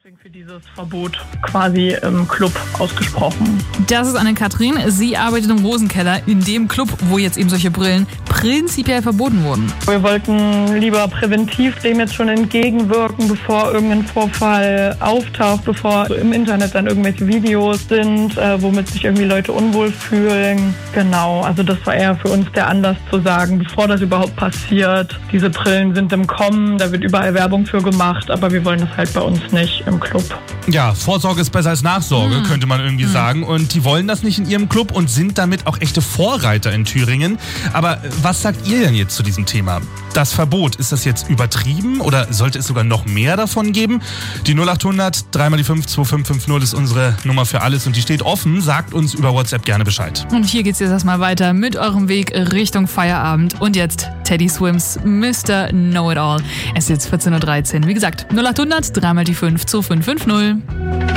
Für dieses Verbot quasi im Club ausgesprochen. Das ist Anne-Kathrin. Sie arbeitet im Rosenkeller, in dem Club, wo jetzt eben solche Brillen prinzipiell verboten wurden. Wir wollten lieber präventiv dem jetzt schon entgegenwirken, bevor irgendein Vorfall auftaucht, bevor im Internet dann irgendwelche Videos sind, womit sich irgendwie Leute unwohl fühlen. Genau, also das war eher für uns der Anlass zu sagen, bevor das überhaupt passiert, diese Brillen sind im Kommen, da wird überall Werbung für gemacht, aber wir wollen das halt bei uns nicht im Club. Ja, Vorsorge ist besser als Nachsorge, könnte man irgendwie sagen. Und die wollen das nicht in ihrem Club und sind damit auch echte Vorreiter in Thüringen. Aber was sagt ihr denn jetzt zu diesem Thema? Das Verbot, ist das jetzt übertrieben oder sollte es sogar noch mehr davon geben? Die 0800 3x5 2550 ist unsere Nummer für alles und die steht offen. Sagt uns über WhatsApp gerne Bescheid. Und hier geht's jetzt erstmal weiter mit eurem Weg Richtung Feierabend. Und jetzt Teddy Swims, Mr. Know-It-All. Es ist jetzt 14.13 Uhr. Wie gesagt, 0800 3x5 2550.